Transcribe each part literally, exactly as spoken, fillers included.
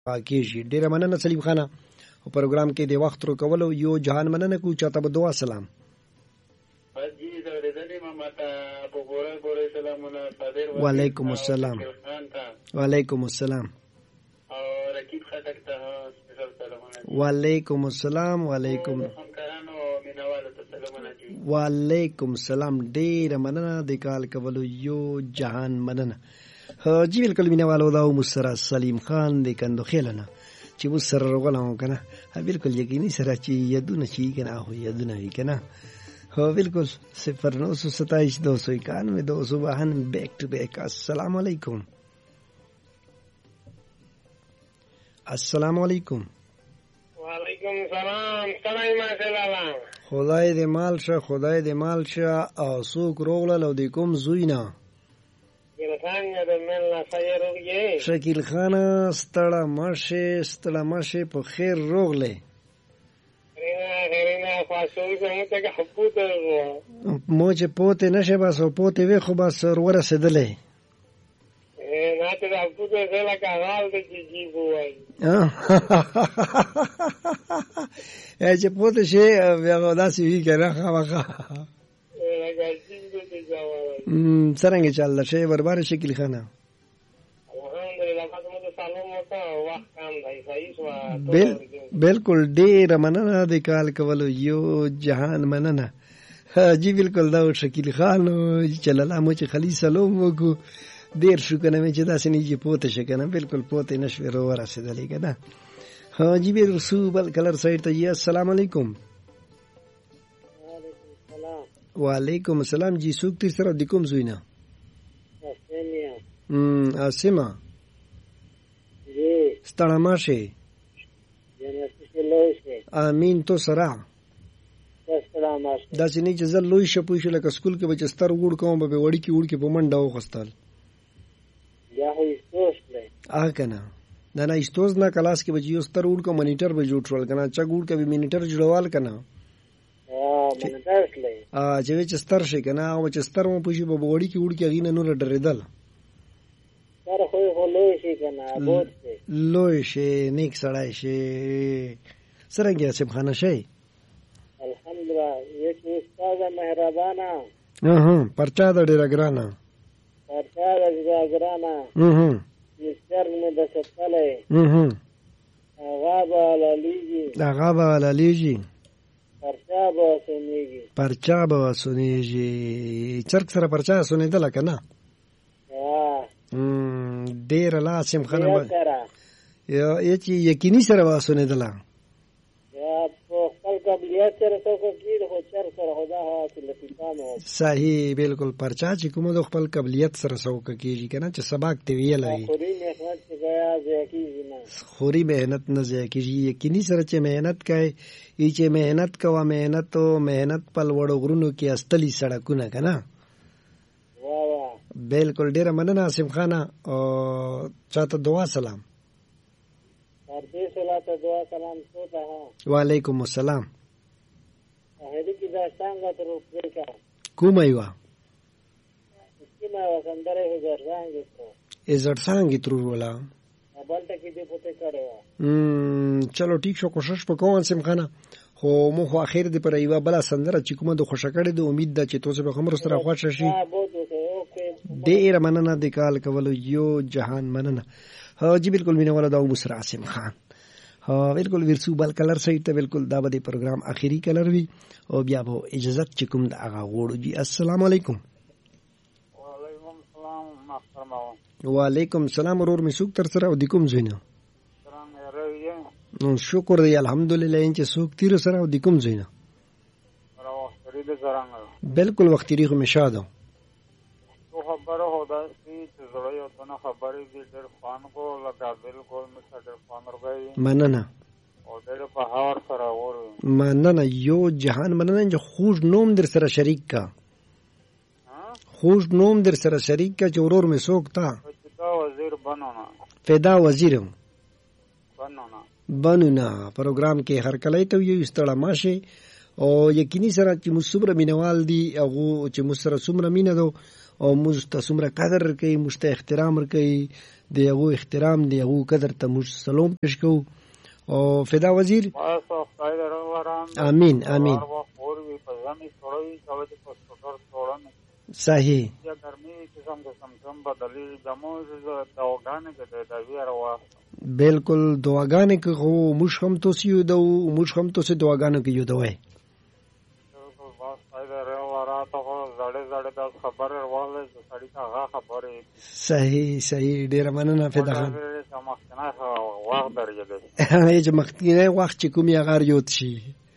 کېږي. ډېره مننه سلیم خانه او پروګرام کې د وخت رو کولو یو جهان مننه کو چاته به دعا سلام. وعلیکم السلام. وعلیکم السلام. وعلیکم السلام. وعلیکم وعلیکم السلام. ډېره مننه د کال کولو یو جهان مننه. جی بالکل مینوالو دا مو سره سلیم خان د کندو خیلنه چې مو سره وغلم کنه. بالکل یقیني سره چې یادونه چی کنه هو یادونه وی کنه. هو بالکل صفر نو سو ستائیس دو سو اکانوے دو سو باہن بیک ٹو بیک. السلام علیکم. السلام علیکم. وعلیکم السلام. سلام ماشاءالله. خدای دې مال شه خدای دې مال شه او څوک روغله لو دې کوم زوینا شکیل خانه ستړه ماشه ستړه ماشه په خیر روغله مو چې پوته نشه بس او پوته وي خو بس ورسېدلې نه ته د پوته زلا کارال د جی بوای ا چې پوته شي بیا داسې وی کنه خامخا څنګه چل شي برابر شکل خانه بل بالکل ډیر مننه د کال کولو یو جهان مننه. جی بالکل دا شکل خان چلاله مو چې خلی سلام وکړو ډیر شو کنه چې داسې نه چې پوته شي کنه بالکل پوته نشو ورسېدلې کنه. ها جی بل رسول کلر سایت ته. السلام علیکم. وعلیکم السلام. جی څوک تیر سره د کوم زوینه؟ ام اسما جی ستړه ماشه امین تو سره دا چې نه چې زل لوی شپو شو لکه سکول کې بچ ستر وړ کوم به وړي کې وړ کې په منډه وخستل یا هو استوس نه ا کنه دا نه استوس نه کلاس کې بچ یو ستر وړ کو مانیټر به جوړ شول کنه چا ګوړ کې به مانیټر جوړوال کنه ا چې چې ستر شي کنه او چې ستر مو پوښي په وړي کې وړ کې غینه نور ډریدل سره خو خو لوی شي کنه بوت شي لوی شي نیک سړای شي سرنګ یې سم خانه شي. الحمدلله یک استاد مهربانه اها پرچا د ډیر ګرانه پرچا د ډیر ګرانه اها مستر مې د ستلې اها غابه لالیږي غابه لالیږي پرچا به سنيږي پرچا به سنيږي چرګ سره پرچا سنېدل کنه. ام ډیر لاسم خانه یا چې یقیني سره واسونه دلا یا په خپل قابلیت سره څوک کېږي خو چر سره خدا چې لطیفانه صحیح بالکل پرچا چې کوم د خپل قابلیت سره څوک کېږي کنه چې سبق ته ویلای خوري مهنت چې غیا ځکیږي نه خوري مهنت نه ځکیږي یقیني سره چې مهنت کوي ای چې مهنت کوه مهنت او مهنت په وړو غرونو کې استلی سړکونه کنه. بالکل ډیره مننه اسم خانه او چاته دعا سلام. ورته سلاته دعا سلام سوته. وعلیکم السلام. هدي کی دا څنګه تر اوسه کا کوم ایوا سکینه وسندره هزار څنګه کو هزار څنګه تر ولا بلته کې دې پته کړو. ام چلو ټیک شو کوشش وکوم اسم خانه خو مو خو اخر دې پر ایوا بل سندره چې کومه د خوشکړې د امید ده چې تاسو به خبر سره خوښ شي. ډیر مننه د کال کولو یو جهان مننه. ها جی بالکل مینه والا دا مصر عاصم خان. ها بالکل ورسو بل کلر سایت ته بالکل دا به پروګرام اخیری کلر وی او بیا به اجازه چې کوم د هغه غوړو جی. السلام علیکم. وعلیکم السلام محترم. وعلیکم السلام ورور می سوک تر سره او د کوم زینه څنګه راوي نو شکر دی الحمدلله ان چې سوک تیر سره او د کوم زینه راو فرید زرانګ بالکل وخت ریخ مشاده خبره هودا چې زړه یو څه خبرې دې ډېر خوان کو لگا بالکل مې ډېر خوان ورغی مننه او ډېر په هاور سره ور مننه یو جهان مننه چې خوږ نوم در سره شریک کا خوږ نوم در سره شریک کا چې ورور مې څوک تا فدا وزیر بنونا فدا وزیر بنونا بنونا پروګرام کې هر کله ته یو استړه ماشه او یقیني سره چې مصبر مینوال دی او چې مصره سمره مینه دو او مست سمره قدر کوي مست احترام کوي د هغو احترام د هغو قدر ته موږ سلام پیش کوو. او فدا وزیر امین امین صحیح بالکل دعاګانې کې خو موږ هم تاسو یو دو موږ هم تاسو دعاګانو کې یو دوی صحیح صحیح ډیر مننه فدا خان هغه چې مخکینه وخت چې کوم یې غار یوت شي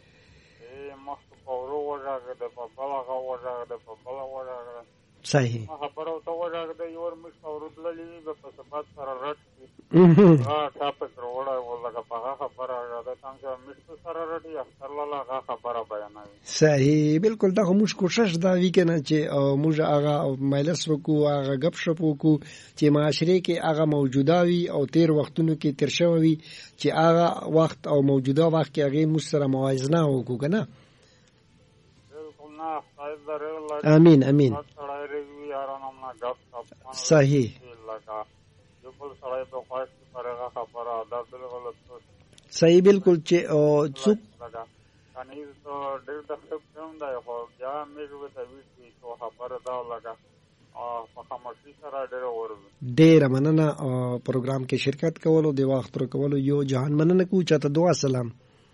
صحیح صحیح بالکل دا خو موږ کوشش دا وی کنه چې موږ هغه مجلس وکړو هغه غپ شپ وکړو چې معاشره کې هغه موجوده وي او تیر وختونو کې تیر شوی وي چې هغه وخت او موجوده وخت کې هغه موږ سره موازنه وکړو کنه. امین امین صحیح صحیح بالکل چې څوک ډیر مننه پروګرام کې شرکت کولو د وخت تر کولو یو جهان مننه کو چاته دعا سلام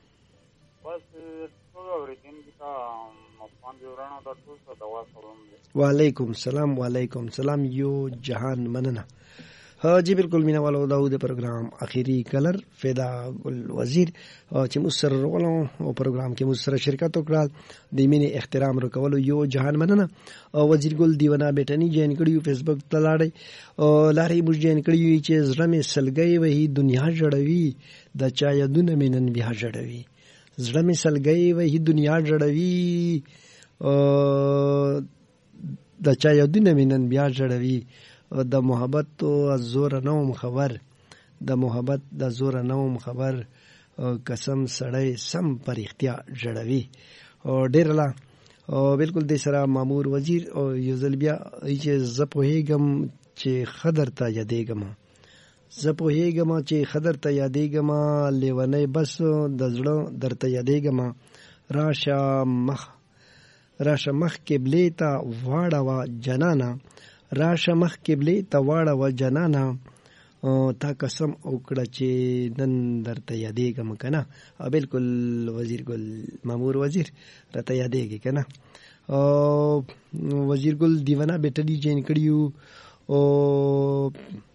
وعلیکم سلام وعلیکم سلام یو جهان مننه. ها جی بالکل مینا والو داود پروگرام اخیری کلر فدا گل وزیر چې مصر ولو او پروگرام کې مصر شرکت وکړه د مینه احترام وکولو یو جهان مننه. وزیر ګل دیونا بیٹنی جین کړیو فیسبوک ته لاړې او لارې مو جین کړیو چې زړه مې سلګي وهي دنیا جوړوي د چا یادونه مینن بیا جوړوي زړه مې سلګي وهي دنیا جوړوي او د چا یادونه مینن بیا جوړوي د محبت او زور نوم خبر د محبت د زور نوم خبر قسم سړی سم پر اختیار جوړوي او ډیر لا او بالکل د سره مامور وزیر او یوزل بیا چې زپوهیګم چې خضر ته یادېګم زپوهیګم چې خضر ته یادېګم لیونی بس د زړه درته یادېګم راشه مخ راشه مخ قبله ته واړه جنانا راشه مخ قبله ته واړه جنانا تا قسم وکړه چې نن درته یادېږم کنه. بالکل وزیر ګل مامور وزیر راته یادېږي کنه. او وزیر ګل دیوانه بیٹری جین کړیو او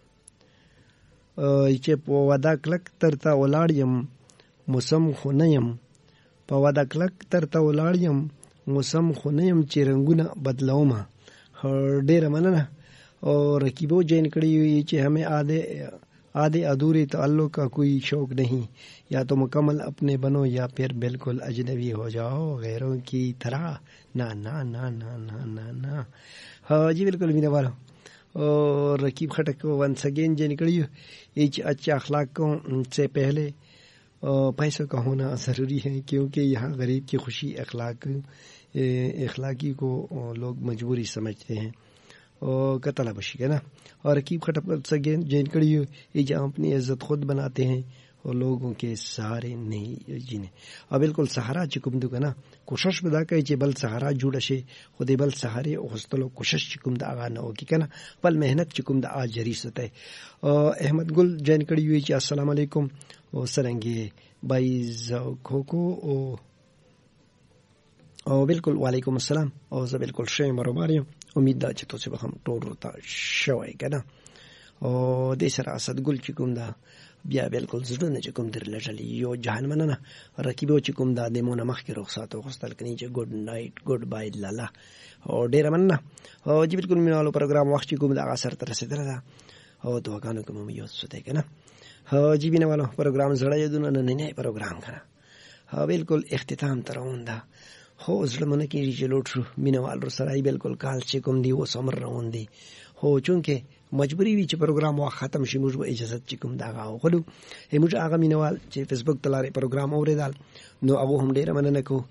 چې په ودا کلک ترته ولاړ موسم خو نه یم په ودا کلک ترته ولاړ یم موسم خو نه یم چې رنگونه بدلوم. ډیر مننه. اور رکیبو جین کڑی ہوئی کہ ہمیں آدھے آدھے ادھورے تعلق کا کوئی شوق نہیں یا تو مکمل اپنے بنو یا پھر بالکل اجنبی ہو جاؤ غیروں کی طرح نہ نہ نہ نہ نہ نہ نہ. ہاں جی بالکل میرے والا. اور رکیب خٹک کو ونس اگین جین کڑی ہوئی کہ اچھے اخلاق کو سے پہلے پیسوں کا ہونا ضروری ہے کیونکہ یہاں غریب کی خوشی اخلاق اخلاقی کو لوگ مجبوری سمجھتے ہیں اور قتل بشی ہے نا. اور رکیب خٹک سے جین کڑی ہوئی جہاں اپنی عزت خود بناتے ہیں اور لوگوں کے سہارے نہیں جینے. اور بالکل سہارا چکم دو نا کوشش بدا کہ چې بل سہارا جوړ شي خو دې بل سہارے غوښتلو کوشش چکم د اغا نه وکي کنه بل مهنت چکم د اج جری سته. احمد ګل جین کړي وی چې السلام علیکم او سرنګي بایز کوکو او او بالکل وعلیکم السلام او زه بالکل شی مرماریم امید ده چې تاسو به هم ټول ورته شوي کنه. او د سره اسد ګل چې کوم ده بیا بالکل زړه چې کوم در لړلی یو جهان مننه. رکیبو چې کوم ده د مونږ مخکې رخصت وغوښتل کني چې ګډ نایټ ګډ بای لالا او ډیر مننه. او چې بالکل مینالو پروګرام وخت چې کوم ده اثر تر رسیدل ده او دعاګانو کوم یو څه ده کنه. ها جی بینوالو پروګرام زړه یادونه نه نه پروګرام کنه. ها بالکل اختتام ترون ده هو زړه مونږ کې چې لوټ شو مینوال سره بالکل کال چې کوم دی و سمر روان دي هو چونکه مجبوری وی چې پروګرام وا ختم شي موږ به اجازه چې کوم دا غوړو موږ هغه مینوال چې فیسبوک تلاره پروګرام اوریدل نو هغه هم ډیر مننه کو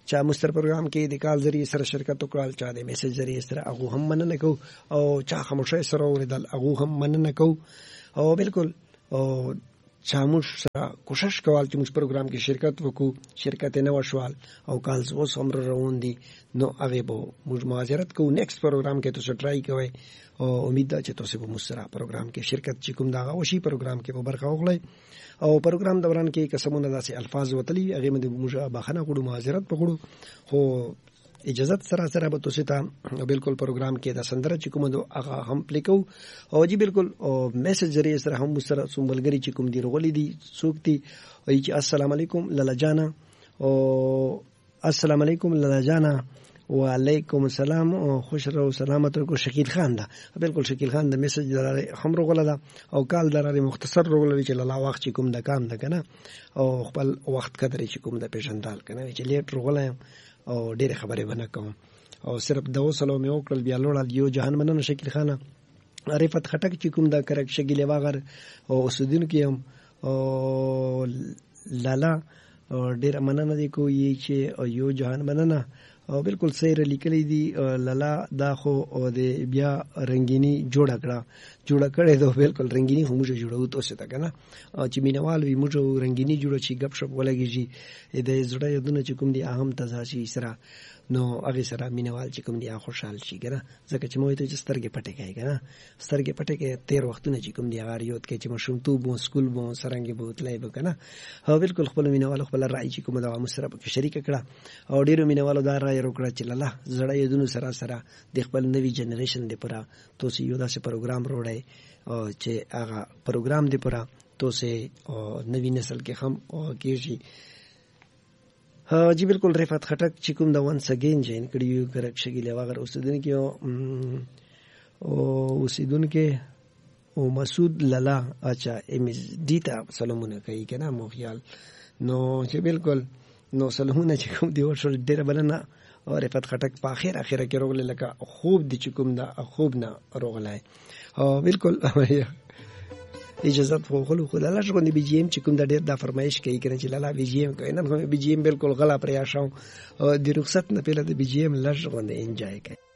چا مستر پروګرام کې د کال ذریعہ سره شرکت وکړل، چا د میسج ذریعہ سره هغه هم مننه کو، او چا خاموشه سره اوریدل هغه هم مننه کو. او بالکل او چا موږ سره کوشش کول چې موږ پروګرام کې شرکت وکړو، شرکت نه وشوال او کالز اوس هم روان دي، نو هغه به موږ معذرت کوو. نیکسٹ پروګرام کې تاسو ټرای کوئ او امید ده چې تاسو به موږ سره پروګرام کې شرکت چې کوم دا وشي پروګرام کې به برخه واخلئ. او پروګرام دوران کې قسمونه داسې الفاظ وتلی هغه موږ بخښنه غواړو، معذرت وکړو، خو اجازه سره سره به تاسو ته بالکل پروګرام کې دا سندره چې کوم دو هغه هم پلی کوو. او جی بالکل او میسج ذریعہ سره هم سره سمبلګری چې کوم دی رغولې دي څوک دي وایي چې السلام علیکم لالا جانا، او السلام علیکم لالا جانا، وعلیکم السلام، او خوش رو سلامت کو شکیل خان دا. بالکل شکیل خان د میسج دراره هم رغوله ده او کال دراره مختصر رغوله چې لالا وخت چې کوم د کام ده کنه، او خپل وخت قدر چې کوم د پیژندال کنه چې لیټ رغوله او ډېر خبرې ونه کوم، او صرف د وسلو مې وکړل بیا لوړل یو جهان مننه شکیل خانه. عرفت خټک چې کوم دا کرک شګیلې واغر او اوسیدونکو هم او لالا ډېر مننه دی کو یی چې یو جهان مننه. او بالکل سیر لیکلی دی لالا دا خو د بیا رنگینی جوړه کړه جوړه کړې دو بالکل رنگینی هم موږ جوړو تاسو ته کنه، چې مینوال وي موږ رنگینی جوړو چې غب شپ ولګیږي د زړه یادونه چې کوم دی اهم تزاشي سره، نو هغه سره مینوال چې کوم دی خوشحال شي کنه، ځکه چې موږ ته چې سترګې پټې کوي کنه، سترګې پټې کې تیر وختونه چې کوم دی هغه یاد کوي چې مشوم تو بو سکول بو سرنګي بوتلای به کنه. هو بالکل خپل مینوال خپل رائے چې کوم دا مسره په شریک کړه، او ډیرو مینوالو دا رائے وکړه چې لاله زړه یادونه سره سره د خپل نوی جنریشن لپاره تاسو یو داسې پروګرام روړی او چې هغه پروګرام دی پره تاسو نوی نسل کې هم او کېږي. ها جی بالکل رفعت خټک چې کوم دا وانس اگین جین کړیو کرک شګیله واغر اوسیدونکو او اوسیدونکو او مسعود لالا اچھا ام دیتا سلامونه کوي کنه مو خیال، نو چې بالکل نو سلامونه چې کوم دی ورشل ډیره بلنه او رفعت خټک په اخر اخر کې روغله لکه خوب دی چې کوم دا خوب نه روغله. او بالکل اجازه خو خلو خو لاله شو نه بي جي ام چې کوم دا ډیر دا فرمایش کوي کنه چې لاله بي جي ام کوي نن خو بي جي ام بالکل غلا پریا شو او د رخصت نه پیله د بي جي ام لږ غونډه انجوای کوي.